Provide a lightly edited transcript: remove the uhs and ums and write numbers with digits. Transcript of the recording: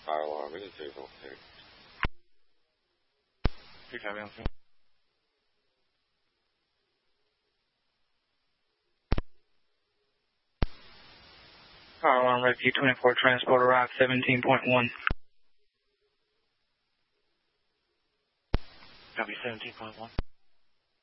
Fire alarm, it is 246. 3 on scene. Fire alarm, Rescue 24, transport arrived 17.1. Copy 17.1.